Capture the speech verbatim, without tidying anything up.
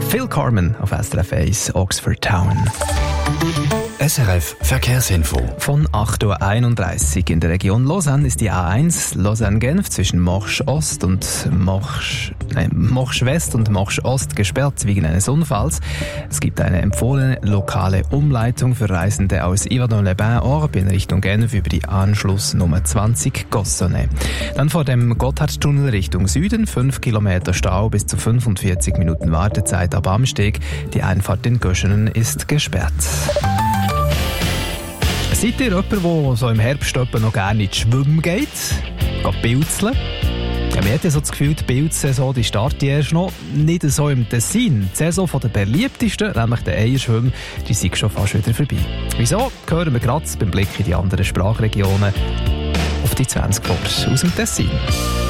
Phil Carmen auf S R F eins, Oxford Town. S R F Verkehrsinfo. Von acht Uhr einunddreißig in der Region Lausanne ist die A eins Lausanne-Genf zwischen Morsch Ost und Morsch, nein, Morsch West und Morsch Ost gesperrt wegen eines Unfalls. Es gibt eine empfohlene lokale Umleitung für Reisende aus Yverdon-les-Bains-Orb in Richtung Genf über die Anschlussnummer zwanzig Gossonay. Dann vor dem Gotthardtunnel Richtung Süden, fünf Kilometer Stau bis zu fünfundvierzig Minuten Wartezeit ab Amsteg. Die Einfahrt in Göschenen ist gesperrt. Seid ihr jemand, der so im Herbst noch gerne ins Schwimmen geht? Geht pilzeln? Ja, man hat ja so das Gefühl, die Pilzsaison die startet erst noch nicht so im Tessin. Die Saison der beliebtesten, nämlich der Eierschwimmen, die sind schon fast wieder vorbei. Wieso? Hören wir gerade beim Blick in die anderen Sprachregionen auf die zwanzig Worte aus dem Tessin.